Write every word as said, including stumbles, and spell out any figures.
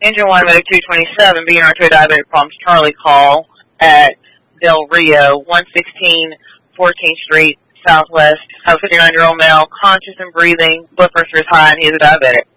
Engine one, Medic two twenty-seven, B N R two diabetic problems, Charlie call at Del Rio, one sixteen fourteenth Street, Southwest. Have a fifty-nine-year-old male, conscious and breathing, blood pressure is high, and he is a diabetic.